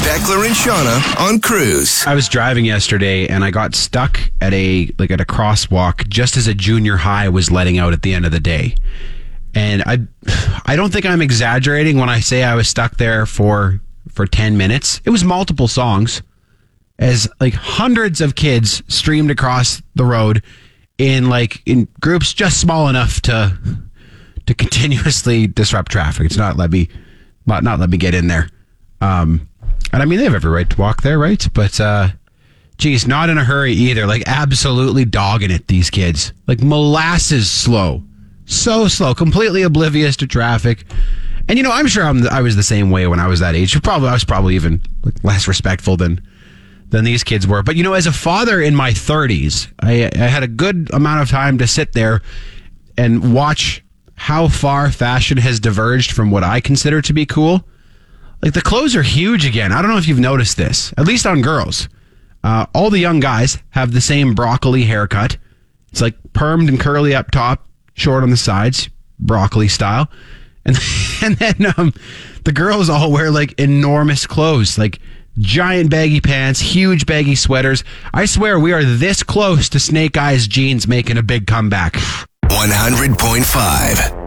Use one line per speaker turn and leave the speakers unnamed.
Beckler and Shauna on Cruise.
I was driving yesterday and I got stuck at a crosswalk just as a junior high was letting out at the end of the day. And I don't think I'm exaggerating when I say I was stuck there for 10 minutes. It was multiple songs as hundreds of kids streamed across the road in groups just small enough to continuously disrupt traffic. It's not let me get in there. And I mean, they have every right to walk there, right? But geez, not in a hurry either. Absolutely dogging it, these kids. Molasses slow. So slow, completely oblivious to traffic. And I'm sure I was the same way when I was that age. I was probably even less respectful than these kids were. But as a father in my 30s, I had a good amount of time to sit there and watch how far fashion has diverged from what I consider to be cool. The clothes are huge again. I don't know if you've noticed this, at least on girls. All the young guys have the same broccoli haircut. It's permed and curly up top, short on the sides, broccoli style. And then the girls all wear enormous clothes, giant baggy pants, huge baggy sweaters. I swear we are this close to Snake Eyes jeans making a big comeback.
100.5